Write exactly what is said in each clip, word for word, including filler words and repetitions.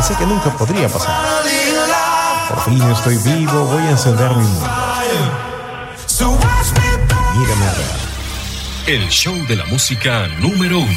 pensé que nunca podría pasar. Por fin estoy vivo, voy a encender mi mundo. Mírame a ver. El show de la música número uno.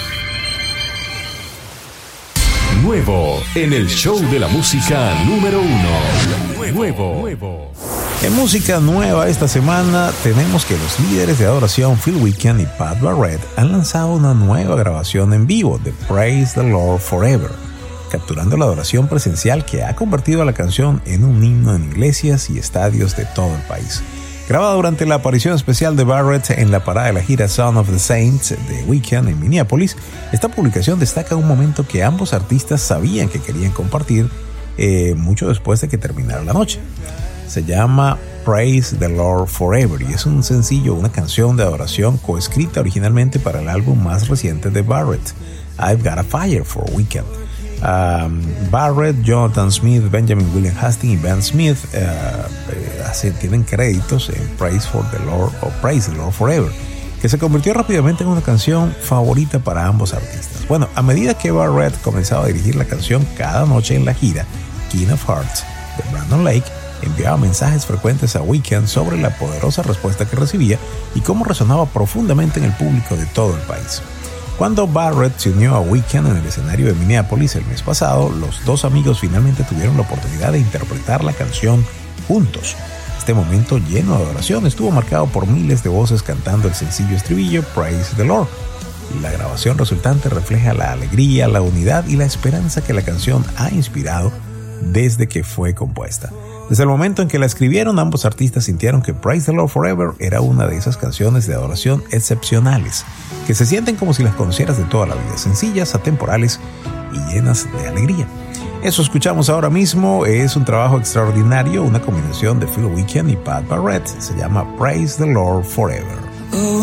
Nuevo en el show de la música número uno. Nuevo. Nuevo. En música nueva esta semana tenemos que los líderes de adoración Phil Wickham y Pat Barrett han lanzado una nueva grabación en vivo de Praise the Lord Forever, capturando la adoración presencial que ha convertido a la canción en un himno en iglesias y estadios de todo el país. Grabada durante la aparición especial de Barrett en la parada de la gira Son of the Saints de Wickham en Minneapolis, esta publicación destaca un momento que ambos artistas sabían que querían compartir eh, mucho después de que terminara la noche. Se llama Praise the Lord Forever y es un sencillo, una canción de adoración coescrita originalmente para el álbum más reciente de Barrett, I've Got a Fire for Wickham. Um, Barrett, Jonathan Smith, Benjamin William Hastings y Ben Smith uh, eh, hacen, tienen créditos en Praise for the Lord o Praise the Lord Forever, que se convirtió rápidamente en una canción favorita para ambos artistas. Bueno, a medida que Barrett comenzaba a dirigir la canción cada noche en la gira King of Hearts de Brandon Lake, enviaba mensajes frecuentes a Wickham sobre la poderosa respuesta que recibía y cómo resonaba profundamente en el público de todo el país. Cuando Barrett se unió a Wickham en el escenario de Minneapolis el mes pasado, los dos amigos finalmente tuvieron la oportunidad de interpretar la canción juntos. Este momento lleno de adoración estuvo marcado por miles de voces cantando el sencillo estribillo Praise the Lord. La grabación resultante refleja la alegría, la unidad y la esperanza que la canción ha inspirado desde que fue compuesta. Desde el momento en que la escribieron, ambos artistas sintieron que Praise the Lord Forever era una de esas canciones de adoración excepcionales, que se sienten como si las conocieras de toda la vida, sencillas, atemporales y llenas de alegría. Eso escuchamos ahora mismo es un trabajo extraordinario, una combinación de Phil Wickham y Pat Barrett, se llama Praise the Lord Forever.